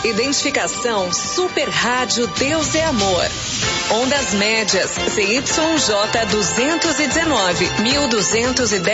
Identificação Super Rádio Deus é Amor. Ondas médias, CYJ 219, 1210